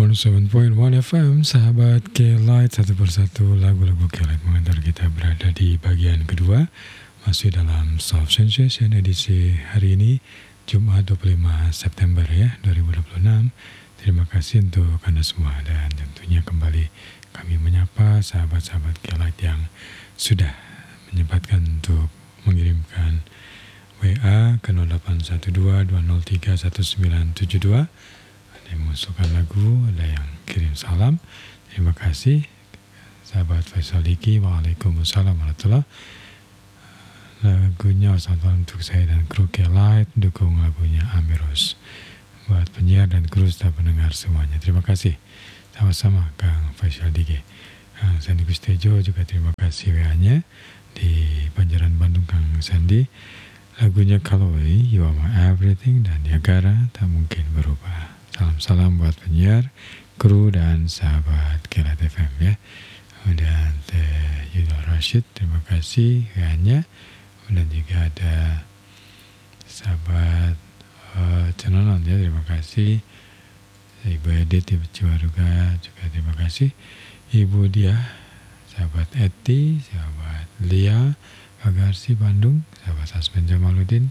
107.1 FM, sahabat K-Light, satu persatu lagu-lagu K-Light mengantar kita berada di bagian kedua, masih dalam Soft Sensation edisi hari ini, Jumat 25 September ya, 2026. Terima kasih untuk Anda semua dan tentunya kembali kami menyapa sahabat-sahabat K-Light yang sudah menyempatkan untuk mengirimkan WA ke 0812-203-1972. Yang mengusulkan lagu, ada yang kirim salam. Terima kasih sahabat Faisal Diki. Waalaikumsalam warahmatullahi. Lagunya salam untuk saya dan kru K-Light, dukung lagunya Amirus buat penyiar dan kru staf pendengar semuanya. Terima kasih sama-sama Kang Faisal Diki. Kang Sandi Gustejo juga terima kasih WA-nya di Banjaran Bandung. Kang Sandi, lagunya Kaloi, You Are My Everything, dan Niagara Tak Mungkin Berubah. Salam-salam buat penyiar, kru dan sahabat K-Light FM ya. Dan Teh Yudha Rashid, terima kasih WA-nya. Dan juga ada sahabat Cenonon ya, terima kasih. Ibu Edith di Ciwaruga juga terima kasih. Ibu Dia, sahabat Eti, sahabat Lia, Agarsi Bandung, sahabat Asmen Jamaluddin,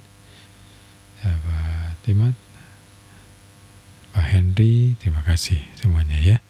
sahabat Timat, Pak Henry, terima kasih semuanya ya.